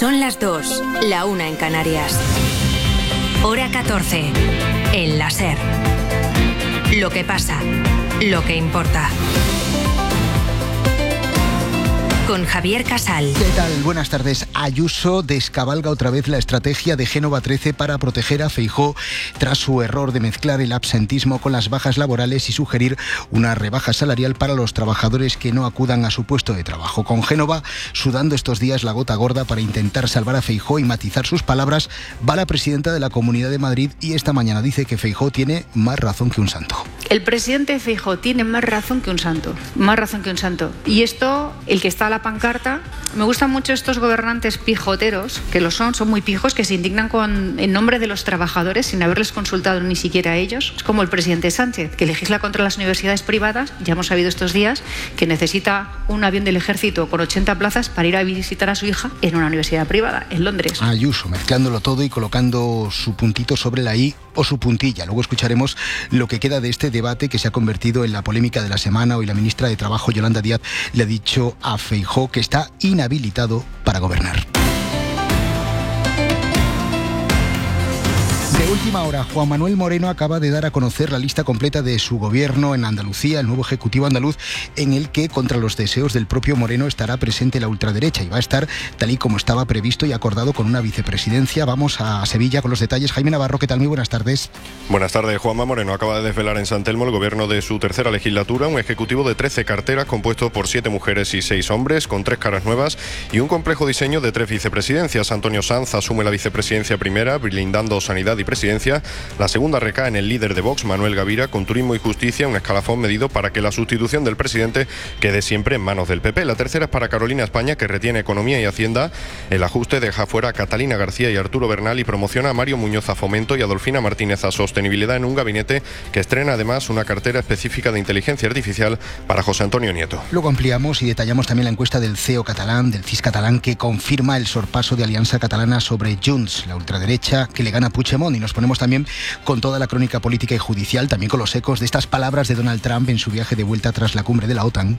Son las 2, la 1 en Canarias. Hora 14, en la SER. Lo que pasa, lo que importa. Con Javier Casal. ¿Qué tal? Buenas tardes. Ayuso descabalga otra vez la estrategia de Génova 13 para proteger a Feijóo tras su error de mezclar el absentismo con las bajas laborales y sugerir una rebaja salarial para los trabajadores que no acudan a su puesto de trabajo. Con Génova sudando estos días la gota gorda para intentar salvar a Feijóo y matizar sus palabras, va la presidenta de la Comunidad de Madrid y esta mañana dice que Feijóo tiene más razón que un santo. El presidente Feijóo tiene más razón que un santo, más razón que un santo. Y esto, el que está a la pancarta, me gustan mucho estos gobernantes pijoteros, que lo son muy pijos, que se indignan en nombre de los trabajadores sin haberles consultado ni siquiera a ellos. Es como el presidente Sánchez, que legisla contra las universidades privadas. Ya hemos sabido estos días que necesita un avión del ejército con 80 plazas para ir a visitar a su hija en una universidad privada, en Londres. Ayuso, mezclándolo todo y colocando su puntito sobre la I o su puntilla. Luego escucharemos lo que queda de este debate que se ha convertido en la polémica de la semana. Hoy la ministra de Trabajo, Yolanda Díaz, le ha dicho a Feijóo que está inhabilitado para gobernar. De última hora, Juan Manuel Moreno acaba de dar a conocer la lista completa de su gobierno en Andalucía, el nuevo Ejecutivo andaluz, en el que, contra los deseos del propio Moreno, estará presente la ultraderecha y va a estar tal y como estaba previsto y acordado con una vicepresidencia. Vamos a Sevilla con los detalles. Jaime Navarro, ¿qué tal? Muy buenas tardes. Buenas tardes. Juanma Moreno acaba de desvelar en San Telmo el gobierno de su tercera legislatura, un ejecutivo de 13 carteras compuesto por 7 mujeres y 6 hombres, con 3 caras nuevas y un complejo diseño de 3 vicepresidencias. Antonio Sanz asume la vicepresidencia primera, blindando sanidad y presidencia. La segunda recae en el líder de Vox, Manuel Gavira, con turismo y justicia, un escalafón medido para que la sustitución del presidente quede siempre en manos del PP. La tercera es para Carolina España, que retiene economía y hacienda. El ajuste deja fuera a Catalina García y Arturo Bernal y promociona a Mario Muñoz a Fomento y a Adolfina Martínez a Sostenibilidad, en un gabinete que estrena además una cartera específica de inteligencia artificial para José Antonio Nieto. Luego ampliamos y detallamos también la encuesta del CEO catalán, del CIS catalán, que confirma el sorpaso de Alianza Catalana sobre Junts, la ultraderecha que le gana a Puigdemont, y nos ponemos también con toda la crónica política y judicial, también con los ecos de estas palabras de Donald Trump en su viaje de vuelta tras la cumbre de la OTAN.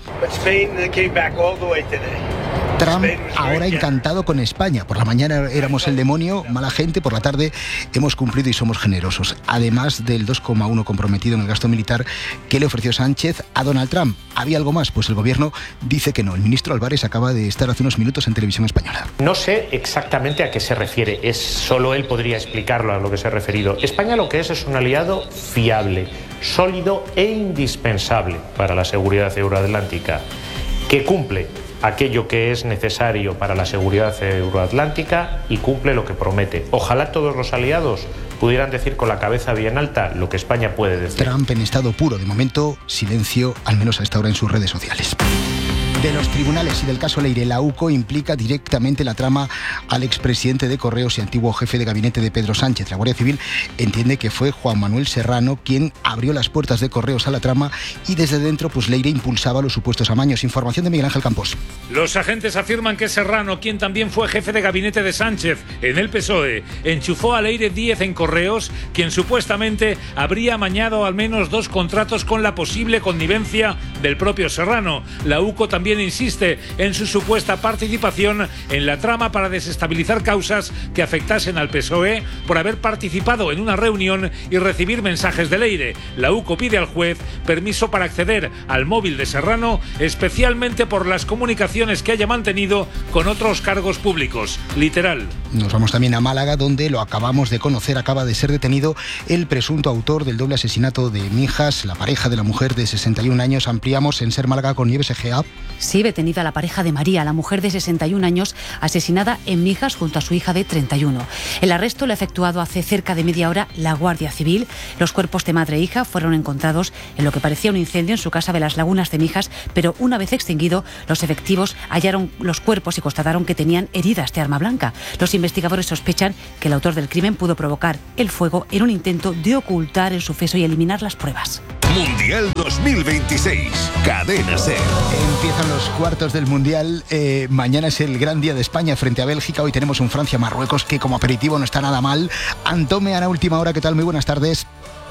Trump ahora encantado con España. Por la mañana éramos el demonio, mala gente, por la tarde hemos cumplido y somos generosos. Además del 2,1 comprometido en el gasto militar que le ofreció Sánchez a Donald Trump. ¿Había algo más? Pues el gobierno dice que no. El ministro Álvarez acaba de estar hace unos minutos en Televisión Española. No sé exactamente a qué se refiere. Solo él podría explicarlo a lo que se ha referido. España lo que es un aliado fiable, sólido e indispensable para la seguridad euroatlántica, que cumple aquello que es necesario para la seguridad euroatlántica y cumple lo que promete. Ojalá todos los aliados pudieran decir con la cabeza bien alta lo que España puede decir. Trump en estado puro. De momento, silencio, al menos a esta hora en sus redes sociales. De los tribunales y del caso Leire, la UCO implica directamente la trama al expresidente de Correos y antiguo jefe de gabinete de Pedro Sánchez. La Guardia Civil entiende que fue Juan Manuel Serrano quien abrió las puertas de Correos a la trama y desde dentro Leire impulsaba los supuestos amaños. Información de Miguel Ángel Campos. Los agentes afirman que Serrano, quien también fue jefe de gabinete de Sánchez en el PSOE, enchufó a Leire Díez en Correos, quien supuestamente habría amañado al menos 2 contratos con la posible connivencia del propio Serrano. La UCO también insiste en su supuesta participación en la trama para desestabilizar causas que afectasen al PSOE por haber participado en una reunión y recibir mensajes de Leire. La UCO pide al juez permiso para acceder al móvil de Serrano, especialmente por las comunicaciones que haya mantenido con otros cargos públicos. Literal. Nos vamos también a Málaga, donde lo acabamos de conocer, acaba de ser detenido el presunto autor del doble asesinato de Mijas, la pareja de la mujer de 61 años. Ampliamos en Ser Málaga con Nieves Egea. Sí, detenida la pareja de María, la mujer de 61 años, asesinada en Mijas junto a su hija de 31. El arresto lo ha efectuado hace cerca de media hora la Guardia Civil. Los cuerpos de madre e hija fueron encontrados en lo que parecía un incendio en su casa de las Lagunas de Mijas, pero una vez extinguido, los efectivos hallaron los cuerpos y constataron que tenían heridas de arma blanca. Los investigadores sospechan que el autor del crimen pudo provocar el fuego en un intento de ocultar el suceso y eliminar las pruebas. Mundial 2026, Cadena SER. Empiezan los cuartos del Mundial. Mañana es el gran día de España frente a Bélgica. Hoy tenemos un Francia-Marruecos que como aperitivo no está nada mal. Antón Meana, última hora, ¿qué tal? Muy buenas tardes.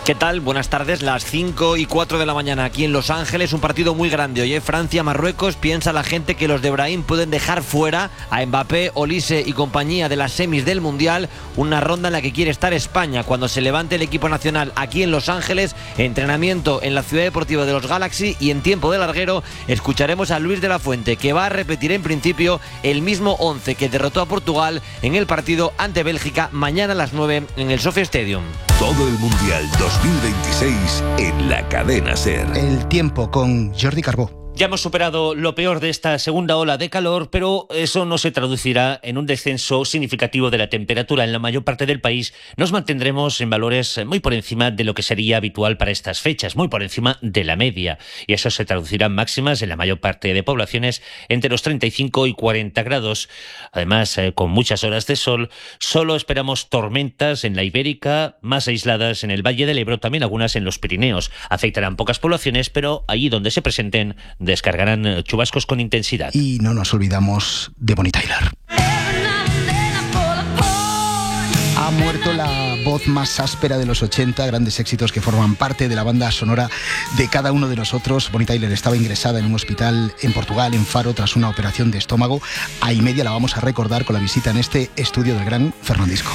¿Qué tal? Buenas tardes, las 5:04 de la mañana aquí en Los Ángeles, un partido muy grande. Hoy Francia-Marruecos. Piensa la gente que los de Brahim pueden dejar fuera a Mbappé, Olise y compañía de las semis del Mundial, una ronda en la que quiere estar España cuando se levante el equipo nacional aquí en Los Ángeles. Entrenamiento en la Ciudad Deportiva de los Galaxy y en tiempo de larguero escucharemos a Luis de la Fuente, que va a repetir en principio el mismo 11 que derrotó a Portugal en el partido ante Bélgica mañana a las 9 en el Sophia Stadium. Todo el Mundial 2026 en la cadena SER. El tiempo con Jordi Carbó. Ya hemos superado lo peor de esta segunda ola de calor, pero eso no se traducirá en un descenso significativo de la temperatura. En la mayor parte del país nos mantendremos en valores muy por encima de lo que sería habitual para estas fechas, muy por encima de la media. Y eso se traducirá en máximas en la mayor parte de poblaciones entre los 35 y 40 grados. Además, con muchas horas de sol, solo esperamos tormentas en la Ibérica, más aisladas en el Valle del Ebro, también algunas en los Pirineos. Afectarán pocas poblaciones, pero allí donde se presenten descargarán chubascos con intensidad. Y no nos olvidamos de Bonnie Tyler. Ha muerto la voz más áspera de los 80, grandes éxitos que forman parte de la banda sonora de cada uno de nosotros. Bonnie Tyler estaba ingresada en un hospital en Portugal, en Faro, tras una operación de estómago. A y media la vamos a recordar con la visita en este estudio del gran Fernandisco.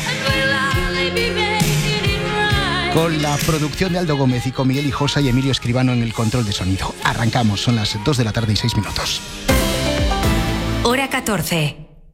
Con la producción de Aldo Gómez y con Miguel Hijosa y Emilio Escribano en el control de sonido. Arrancamos, son las 2 de la tarde y 6 minutos. Hora 14.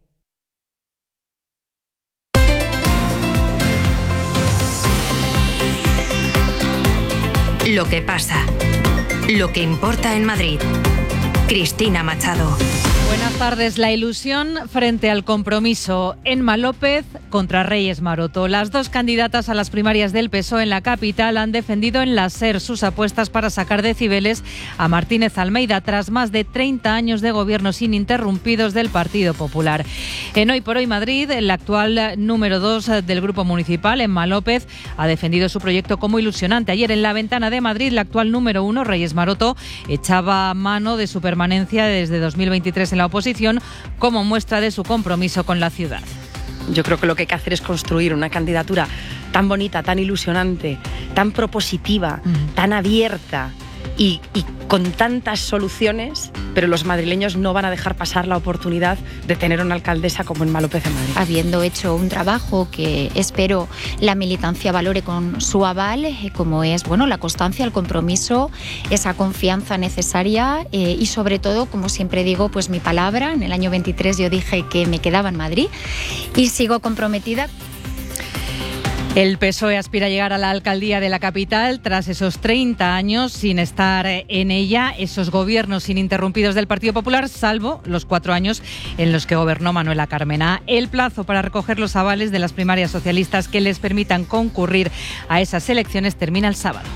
Lo que pasa. Lo que importa en Madrid. Cristina Machado. Buenas tardes. La ilusión frente al compromiso. Emma López contra Reyes Maroto. Las dos candidatas a las primarias del PSOE en la capital han defendido en la SER sus apuestas para sacar decibeles a Martínez Almeida tras más de 30 años de gobiernos ininterrumpidos del Partido Popular. En Hoy por Hoy Madrid, el actual número 2 del Grupo Municipal, Emma López, ha defendido su proyecto como ilusionante. Ayer en La Ventana de Madrid, la actual número 1, Reyes Maroto, echaba mano de su permanencia desde 2023 en la oposición como muestra de su compromiso con la ciudad. Yo creo que lo que hay que hacer es construir una candidatura tan bonita, tan ilusionante, tan propositiva, tan abierta y con tantas soluciones, pero los madrileños no van a dejar pasar la oportunidad de tener una alcaldesa como Emma López en Madrid. Habiendo hecho un trabajo que espero la militancia valore con su aval, como es la constancia, el compromiso, esa confianza necesaria y sobre todo, como siempre digo, pues mi palabra. En el año 23 yo dije que me quedaba en Madrid y sigo comprometida. El PSOE aspira a llegar a la alcaldía de la capital tras esos 30 años sin estar en ella, esos gobiernos ininterrumpidos del Partido Popular, salvo los 4 años en los que gobernó Manuela Carmena. El plazo para recoger los avales de las primarias socialistas que les permitan concurrir a esas elecciones termina el sábado.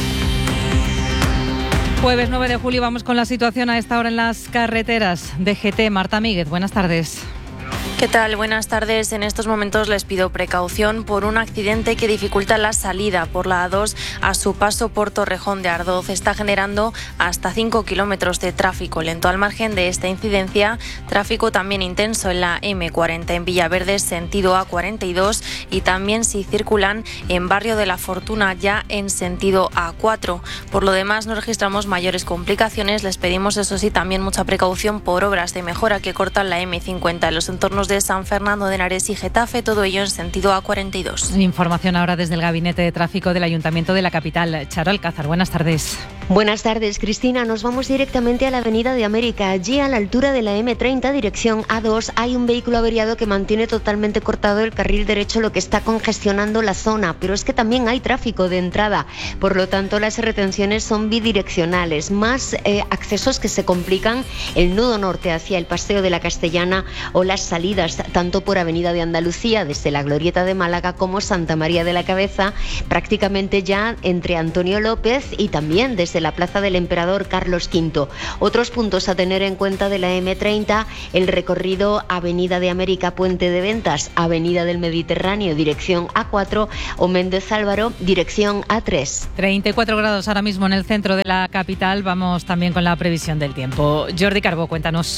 Jueves 9 de julio, vamos con la situación a esta hora en las carreteras. DGT, Marta Míguez, buenas tardes. ¿Qué tal? Buenas tardes. En estos momentos les pido precaución por un accidente que dificulta la salida por la A2 a su paso por Torrejón de Ardoz. Está generando hasta 5 kilómetros de tráfico lento. Al margen de esta incidencia, tráfico también intenso en la M40 en Villaverde, sentido A42, y también si circulan en Barrio de la Fortuna ya en sentido A4. Por lo demás, no registramos mayores complicaciones. Les pedimos, eso sí, también mucha precaución por obras de mejora que cortan la M50 en los entornos de San Fernando de Henares y Getafe, todo ello en sentido A42. Información ahora desde el Gabinete de Tráfico del Ayuntamiento de la capital. Charo Alcázar, buenas tardes. Buenas tardes, Cristina. Nos vamos directamente a la Avenida de América. Allí, a la altura de la M30, dirección A2, hay un vehículo averiado que mantiene totalmente cortado el carril derecho, lo que está congestionando la zona. Pero es que también hay tráfico de entrada. Por lo tanto, las retenciones son bidireccionales. Más accesos que se complican el nudo norte hacia el Paseo de la Castellana o las salidas tanto por Avenida de Andalucía desde la Glorieta de Málaga como Santa María de la Cabeza, prácticamente ya entre Antonio López y también desde la Plaza del Emperador Carlos V. Otros puntos a tener en cuenta de la M30, el recorrido Avenida de América, Puente de Ventas, Avenida del Mediterráneo, dirección A4, o Méndez Álvaro, dirección A3. 34 grados ahora mismo en el centro de la capital. Vamos también con la previsión del tiempo. Jordi Carbó, cuéntanos.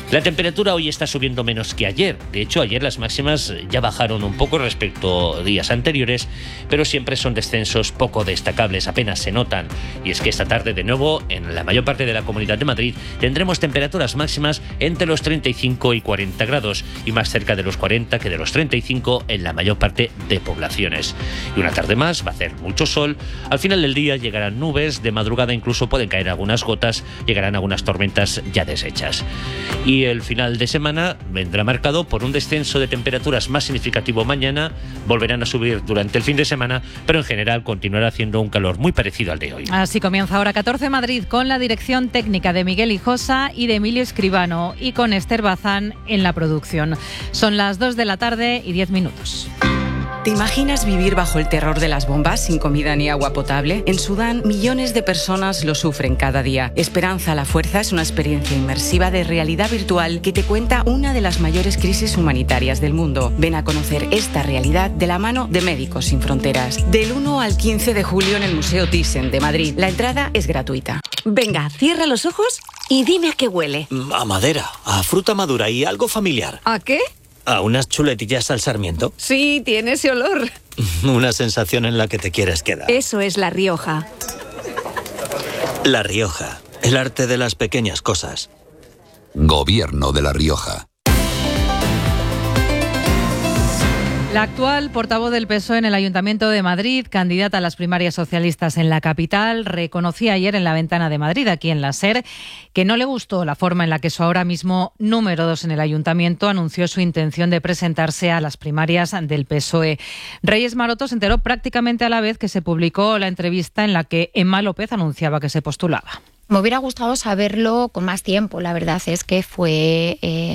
La temperatura hoy está subiendo menos que ayer. De hecho, ayer las máximas ya bajaron un poco respecto a días anteriores, pero siempre son descensos poco destacables, apenas se notan. Y es que esta tarde, de nuevo, en la mayor parte de la Comunidad de Madrid, tendremos temperaturas máximas entre los 35 y 40 grados, y más cerca de los 40 que de los 35 en la mayor parte de poblaciones. Y una tarde más, va a hacer mucho sol. Al final del día llegarán nubes, de madrugada incluso pueden caer algunas gotas, llegarán algunas tormentas ya deshechas. Y el final de semana vendrá marcado por un descenso de temperaturas más significativo mañana, volverán a subir durante el fin de semana, pero en general continuará haciendo un calor muy parecido al de hoy. Así comienza Hora 14 Madrid, con la dirección técnica de Miguel Hijosa y de Emilio Escribano, y con Esther Bazán en la producción. Son las 2 de la tarde y 10 minutos. ¿Te imaginas vivir bajo el terror de las bombas sin comida ni agua potable? En Sudán, millones de personas lo sufren cada día. Esperanza a la Fuerza es una experiencia inmersiva de realidad virtual que te cuenta una de las mayores crisis humanitarias del mundo. Ven a conocer esta realidad de la mano de Médicos Sin Fronteras. Del 1 al 15 de julio en el Museo Thyssen de Madrid. La entrada es gratuita. Venga, cierra los ojos y dime a qué huele. A madera, a fruta madura y algo familiar. ¿A qué? ¿A unas chuletillas al sarmiento? Sí, tiene ese olor. Una sensación en la que te quieres quedar. Eso es La Rioja. La Rioja, el arte de las pequeñas cosas. Gobierno de La Rioja. La actual portavoz del PSOE en el Ayuntamiento de Madrid, candidata a las primarias socialistas en la capital, reconocía ayer en La Ventana de Madrid, aquí en la SER, que no le gustó la forma en la que su ahora mismo número 2 en el Ayuntamiento anunció su intención de presentarse a las primarias del PSOE. Reyes Maroto se enteró prácticamente a la vez que se publicó la entrevista en la que Emma López anunciaba que se postulaba. Me hubiera gustado saberlo con más tiempo. La verdad es que fue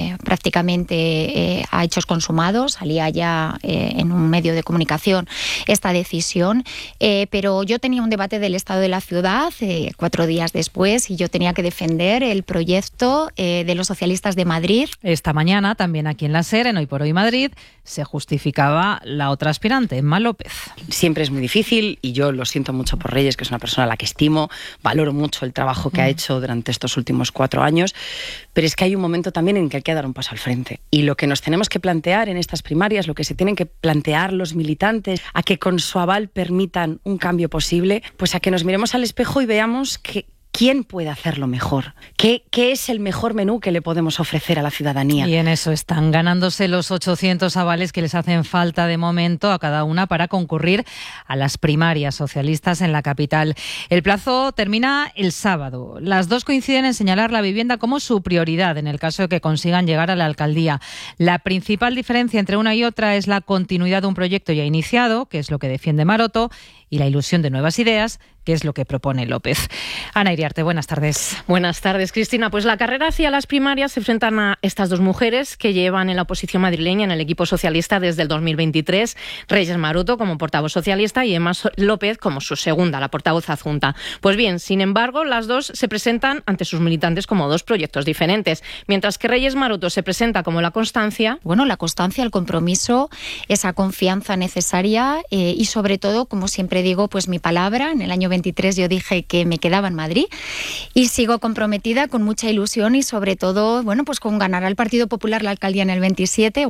prácticamente a hechos consumados. Salía ya en un medio de comunicación esta decisión. Pero yo tenía un debate del estado de la ciudad 4 días después y yo tenía que defender el proyecto de los socialistas de Madrid. Esta mañana, también aquí en la SER, en Hoy por Hoy Madrid, se justificaba la otra aspirante, Emma López. Siempre es muy difícil y yo lo siento mucho por Reyes, que es una persona a la que estimo, valoro mucho el trabajo que ha hecho durante estos últimos 4 años, pero es que hay un momento también en que hay que dar un paso al frente. Y lo que nos tenemos que plantear en estas primarias, lo que se tienen que plantear los militantes, a que con su aval permitan un cambio posible, pues a que nos miremos al espejo y veamos que ¿quién puede hacerlo mejor? ¿Qué es el mejor menú que le podemos ofrecer a la ciudadanía? Y en eso están ganándose los 800 avales que les hacen falta de momento a cada una para concurrir a las primarias socialistas en la capital. El plazo termina el sábado. Las dos coinciden en señalar la vivienda como su prioridad en el caso de que consigan llegar a la alcaldía. La principal diferencia entre una y otra es la continuidad de un proyecto ya iniciado, que es lo que defiende Maroto, y la ilusión de nuevas ideas, que es lo que propone López. Ana Iriarte, buenas tardes. Buenas tardes, Cristina. Pues la carrera hacia las primarias se enfrentan a estas dos mujeres que llevan en la oposición madrileña en el equipo socialista desde el 2023. Reyes Maroto como portavoz socialista y Emma López como su segunda, la portavoz adjunta. Pues bien, sin embargo, las dos se presentan ante sus militantes como dos proyectos diferentes. Mientras que Reyes Maroto se presenta como la constancia. Bueno, la constancia, el compromiso, esa confianza necesaria y sobre todo, como siempre digo, pues mi palabra. En el año 23 yo dije que me quedaba en Madrid y sigo comprometida con mucha ilusión y sobre todo, bueno, pues con ganar al Partido Popular la alcaldía en el 27.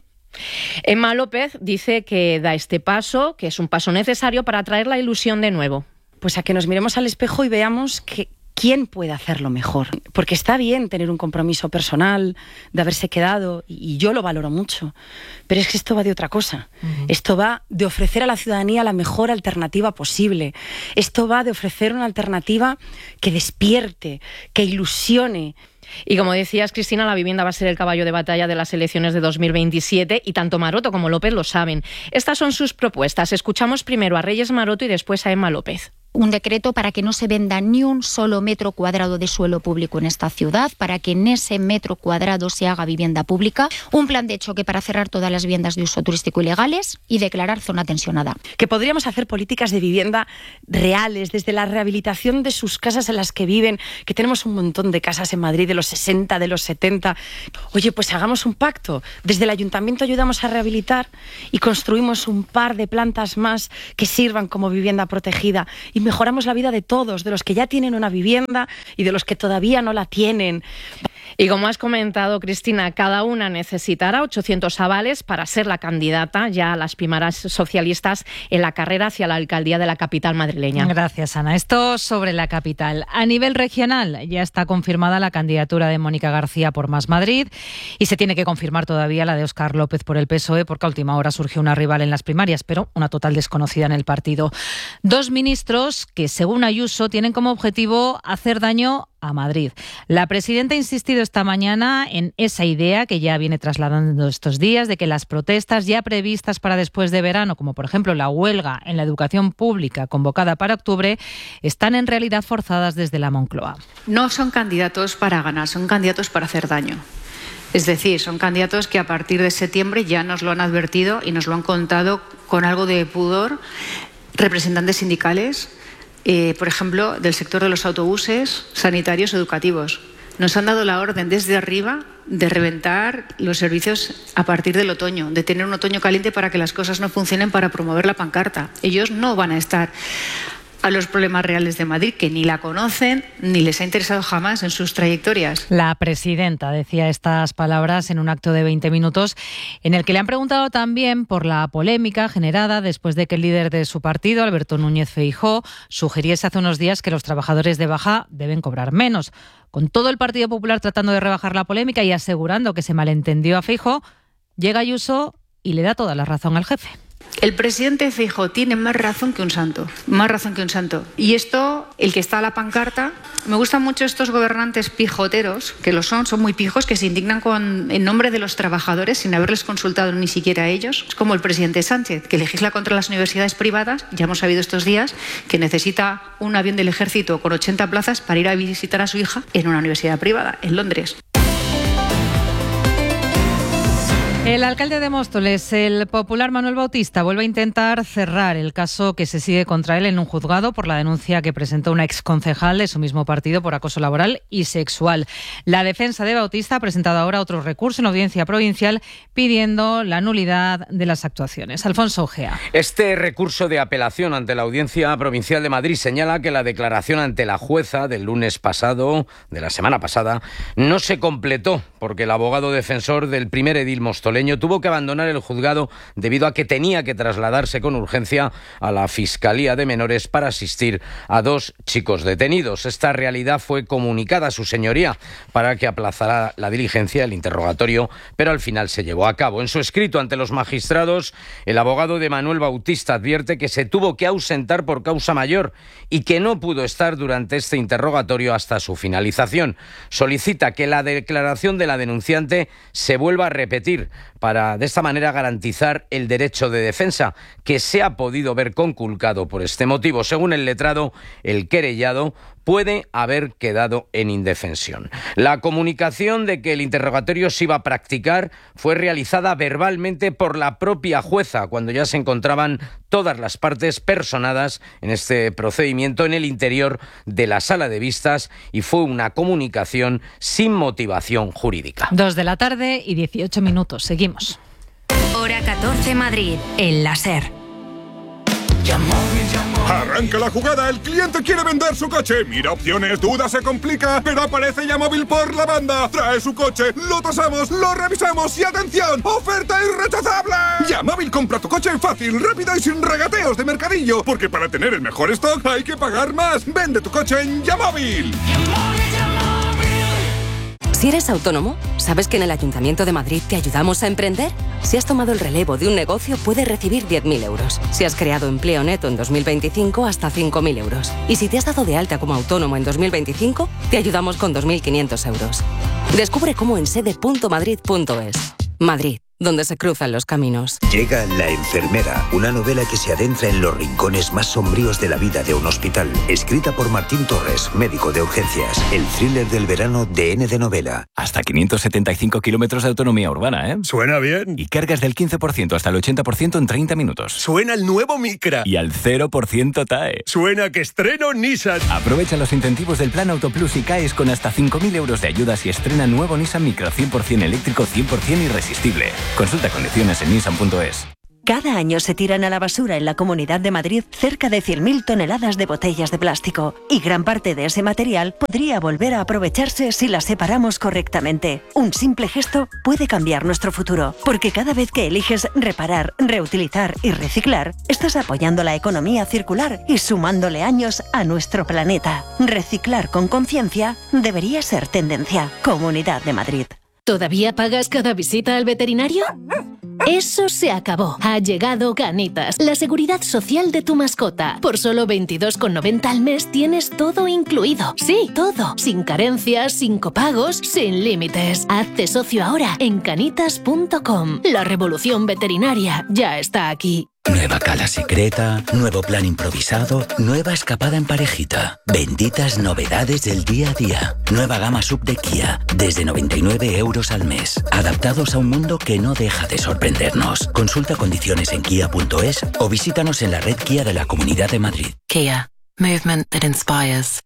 Emma López dice que da este paso, que es un paso necesario para traer la ilusión de nuevo. Pues a que nos miremos al espejo y veamos que ¿quién puede hacerlo mejor? Porque está bien tener un compromiso personal, de haberse quedado, y yo lo valoro mucho, pero es que esto va de otra cosa. Esto va de ofrecer a la ciudadanía la mejor alternativa posible. Esto va de ofrecer una alternativa que despierte, que ilusione. Y como decías, Cristina, la vivienda va a ser el caballo de batalla de las elecciones de 2027 y tanto Maroto como López lo saben. Estas son sus propuestas. Escuchamos primero a Reyes Maroto y después a Emma López. Un decreto para que no se venda ni un solo metro cuadrado de suelo público en esta ciudad, para que en ese metro cuadrado se haga vivienda pública, un plan de choque para cerrar todas las viviendas de uso turístico ilegales y declarar zona tensionada. Que podríamos hacer políticas de vivienda reales, desde la rehabilitación de sus casas en las que viven, que tenemos un montón de casas en Madrid de los 60, de los 70. Oye, pues hagamos un pacto. Desde el ayuntamiento ayudamos a rehabilitar y construimos un par de plantas más que sirvan como vivienda protegida y mejoramos la vida de todos, de los que ya tienen una vivienda y de los que todavía no la tienen. Y como has comentado, Cristina, cada una necesitará 800 avales para ser la candidata ya a las primarias socialistas en la carrera hacia la alcaldía de la capital madrileña. Gracias, Ana. Esto sobre la capital. A nivel regional ya está confirmada la candidatura de Mónica García por Más Madrid y se tiene que confirmar todavía la de Óscar López por el PSOE porque a última hora surgió una rival en las primarias, pero una total desconocida en el partido. Dos ministros que, según Ayuso, tienen como objetivo hacer daño a Madrid. La presidenta ha insistido esta mañana en esa idea que ya viene trasladando estos días de que las protestas ya previstas para después de verano, como por ejemplo la huelga en la educación pública convocada para octubre, están en realidad forzadas desde la Moncloa. No son candidatos para ganar, son candidatos para hacer daño. Es decir, son candidatos que a partir de septiembre ya nos lo han advertido y nos lo han contado con algo de pudor representantes sindicales, por ejemplo, del sector de los autobuses, sanitarios, educativos. Nos han dado la orden desde arriba de reventar los servicios a partir del otoño, de tener un otoño caliente para que las cosas no funcionen, para promover la pancarta. Ellos no van a estar a los problemas reales de Madrid, que ni la conocen ni les ha interesado jamás en sus trayectorias. La presidenta decía estas palabras en un acto de 20 minutos en el que le han preguntado también por la polémica generada después de que el líder de su partido, Alberto Núñez Feijóo, sugiriese hace unos días que los trabajadores de baja deben cobrar menos. Con todo el Partido Popular tratando de rebajar la polémica y asegurando que se malentendió a Feijóo, llega Ayuso y le da toda la razón al jefe. El presidente Feijóo tiene más razón que un santo, más razón que un santo. Y esto, el que está a la pancarta, me gustan mucho estos gobernantes pijoteros, que lo son muy pijos, que se indignan en nombre de los trabajadores sin haberles consultado ni siquiera a ellos. Es como el presidente Sánchez, que legisla contra las universidades privadas. Ya hemos sabido estos días que necesita un avión del ejército con 80 plazas para ir a visitar a su hija en una universidad privada, en Londres. El alcalde de Móstoles, el popular Manuel Bautista, vuelve a intentar cerrar el caso que se sigue contra él en un juzgado por la denuncia que presentó una exconcejal de su mismo partido por acoso laboral y sexual. La defensa de Bautista ha presentado ahora otro recurso en la audiencia provincial pidiendo la nulidad de las actuaciones. Alfonso Ojea. Este recurso de apelación ante la Audiencia Provincial de Madrid señala que la declaración ante la jueza del lunes pasado, de la semana pasada, no se completó porque el abogado defensor del primer edil mostoleño tuvo que abandonar el juzgado debido a que tenía que trasladarse con urgencia a la Fiscalía de Menores para asistir a dos chicos detenidos. Esta realidad fue comunicada a su señoría para que aplazara la diligencia del interrogatorio, pero al final se llevó a cabo. En su escrito ante los magistrados, el abogado de Manuel Bautista advierte que se tuvo que ausentar por causa mayor y que no pudo estar durante este interrogatorio hasta su finalización. Solicita que la declaración de la denunciante se vuelva a repetir para de esta manera garantizar el derecho de defensa que se ha podido ver conculcado por este motivo. Según el letrado, el querellado puede haber quedado en indefensión. La comunicación de que el interrogatorio se iba a practicar fue realizada verbalmente por la propia jueza cuando ya se encontraban todas las partes personadas en este procedimiento en el interior de la sala de vistas y fue una comunicación sin motivación jurídica. 2:18 p.m. Seguimos. Hora 14 Madrid, en la SER. Arranca la jugada, el cliente quiere vender su coche. Mira opciones, duda, se complica, pero aparece Yamóvil por la banda. Trae su coche, lo tasamos, lo revisamos y ¡atención! ¡Oferta irrechazable! Yamóvil compra tu coche fácil, rápido y sin regateos de mercadillo. Porque para tener el mejor stock hay que pagar más. Vende tu coche en Yamóvil. Si eres autónomo, ¿sabes que en el Ayuntamiento de Madrid te ayudamos a emprender? Si has tomado el relevo de un negocio, puedes recibir 10.000 euros. Si has creado empleo neto en 2025, hasta 5.000 euros. Y si te has dado de alta como autónomo en 2025, te ayudamos con 2.500 euros. Descubre cómo en sede.madrid.es. Madrid, donde se cruzan los caminos. Llega La enfermera, una novela que se adentra en los rincones más sombríos de la vida de un hospital. Escrita por Martín Torres, médico de urgencias. El thriller del verano de N de Novela. Hasta 575 kilómetros de autonomía urbana, ¿eh? Suena bien. Y cargas del 15% hasta el 80% en 30 minutos. Suena el nuevo Micra. Y al 0% TAE. Suena que estreno Nissan. Aprovecha los incentivos del Plan Auto Plus y caes con hasta 5.000 euros de ayudas y estrena nuevo Nissan Micra 100% eléctrico, 100% irresistible. Consulta condiciones en nissan.es. Cada año se tiran a la basura en la Comunidad de Madrid cerca de 100.000 toneladas de botellas de plástico, y gran parte de ese material podría volver a aprovecharse si las separamos correctamente. Un simple gesto puede cambiar nuestro futuro, porque cada vez que eliges reparar, reutilizar y reciclar, estás apoyando la economía circular y sumándole años a nuestro planeta. Reciclar con conciencia debería ser tendencia. Comunidad de Madrid. ¿Todavía pagas cada visita al veterinario? Eso se acabó. Ha llegado Canitas, la seguridad social de tu mascota. Por solo 22,90 al mes tienes todo incluido. Sí, todo. Sin carencias, sin copagos, sin límites. Hazte socio ahora en canitas.com. La revolución veterinaria ya está aquí. Nueva cala secreta, nuevo plan improvisado, nueva escapada en parejita. Benditas novedades del día a día. Nueva gama sub de Kia, desde 99 € al mes. Adaptados a un mundo que no deja de sorprendernos. Consulta condiciones en kia.es o visítanos en la red Kia de la Comunidad de Madrid. Kia. Movement that inspires.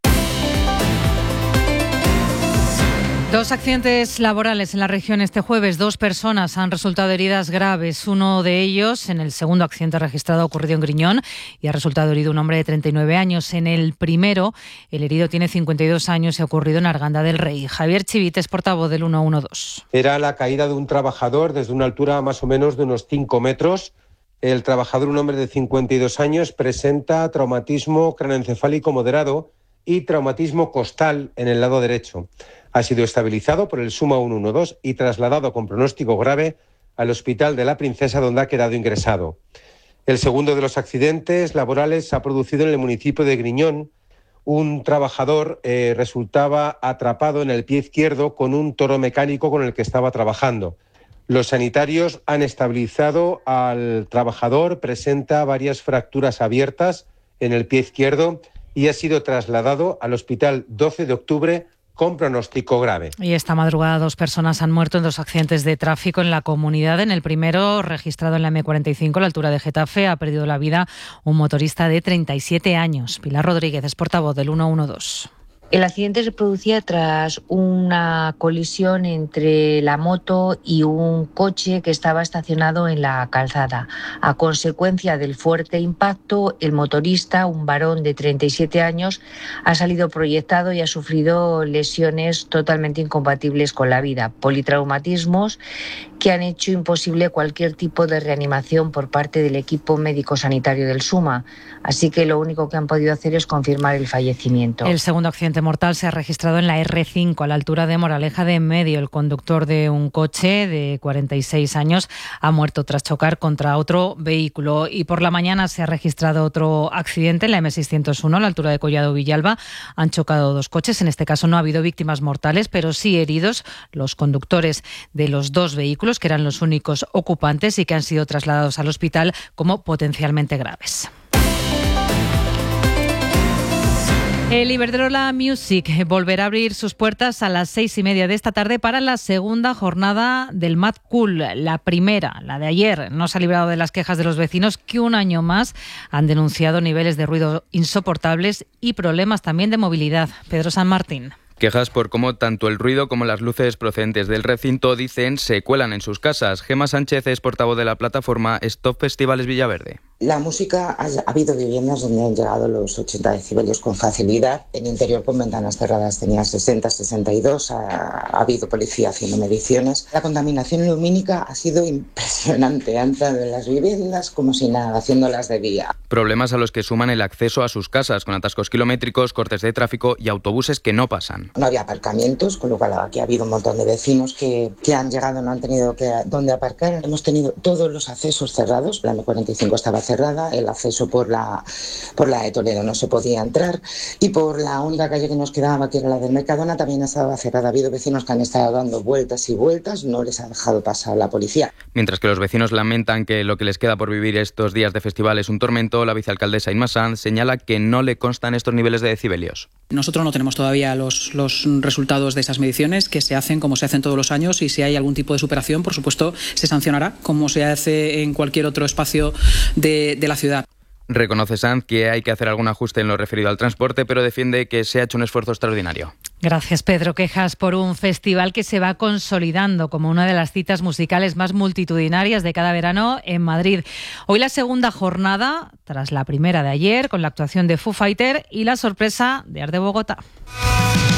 2 accidentes laborales en la región este jueves. 2 personas han resultado heridas graves. Uno de ellos, en el segundo accidente registrado, ha ocurrido en Griñón y ha resultado herido un hombre de 39 años. En el primero, el herido tiene 52 años y ha ocurrido en Arganda del Rey. Javier Chivites, portavoz del 112. Era la caída de un trabajador desde una altura más o menos de unos 5 metros. El trabajador, un hombre de 52 años, presenta traumatismo craneoencefálico moderado y traumatismo costal en el lado derecho. Ha sido estabilizado por el SUMA 112 y trasladado con pronóstico grave al Hospital de la Princesa, donde ha quedado ingresado. El segundo de los accidentes laborales se ha producido en el municipio de Griñón. Un trabajador resultaba atrapado en el pie izquierdo con un toro mecánico con el que estaba trabajando. Los sanitarios han estabilizado al trabajador, presenta varias fracturas abiertas en el pie izquierdo y ha sido trasladado al Hospital 12 de Octubre con pronóstico grave. Y esta madrugada 2 personas han muerto en 2 accidentes de tráfico en la comunidad. En el primero, registrado en la M45, a la altura de Getafe, ha perdido la vida un motorista de 37 años. Pilar Rodríguez es portavoz del 112. El accidente se producía tras una colisión entre la moto y un coche que estaba estacionado en la calzada. A consecuencia del fuerte impacto, el motorista, un varón de 37 años, ha salido proyectado y ha sufrido lesiones totalmente incompatibles con la vida, politraumatismos que han hecho imposible cualquier tipo de reanimación por parte del equipo médico-sanitario del SUMA. Así que lo único que han podido hacer es confirmar el fallecimiento. El segundo accidente mortal se ha registrado en la R5, a la altura de Moraleja de Medio. El conductor de un coche de 46 años ha muerto tras chocar contra otro vehículo. Y por la mañana se ha registrado otro accidente en la M601, a la altura de Collado Villalba. Han chocado 2 coches. En este caso no ha habido víctimas mortales, pero sí heridos los conductores de los 2 vehículos, que eran los únicos ocupantes y que han sido trasladados al hospital como potencialmente graves. El Iberdrola Music volverá a abrir sus puertas a las 6:30 de esta tarde para la segunda jornada del Mad Cool. La primera, la de ayer, no se ha librado de las quejas de los vecinos, que un año más han denunciado niveles de ruido insoportables y problemas también de movilidad. Pedro San Martín. Quejas por cómo tanto el ruido como las luces procedentes del recinto, dicen, se cuelan en sus casas. Gemma Sánchez es portavoz de la plataforma Stop Festivales Villaverde. La música, ha habido viviendas donde han llegado los 80 decibelios con facilidad. En interior con ventanas cerradas tenía 60, 62. Ha habido policía haciendo mediciones. La contaminación lumínica ha sido impresionante. Han entrado en las viviendas como si nada, haciéndolas de día. Problemas a los que suman el acceso a sus casas, con atascos kilométricos, cortes de tráfico y autobuses que no pasan. No había aparcamientos, con lo cual aquí ha habido un montón de vecinos que han llegado, no han tenido dónde aparcar. Hemos tenido todos los accesos cerrados. La M45 estaba cerrada, el acceso por la de Toledo no se podía entrar y por la única calle que nos quedaba, que era la del Mercadona, también estaba cerrada. Ha habido vecinos que han estado dando vueltas y vueltas, no les ha dejado pasar la policía. Mientras que los vecinos lamentan que lo que les queda por vivir estos días de festival es un tormento, la vicealcaldesa Inma Sanz señala que no le constan estos niveles de decibelios. Nosotros no tenemos todavía los resultados de esas mediciones, que se hacen como se hacen todos los años, y si hay algún tipo de superación, por supuesto, se sancionará como se hace en cualquier otro espacio de la ciudad. Reconoce Sanz que hay que hacer algún ajuste en lo referido al transporte, pero defiende que se ha hecho un esfuerzo extraordinario. Gracias, Pedro. Quejas por un festival que se va consolidando como una de las citas musicales más multitudinarias de cada verano en Madrid. Hoy la segunda jornada, tras la primera de ayer, con la actuación de Foo Fighters y la sorpresa de Art de Bogotá.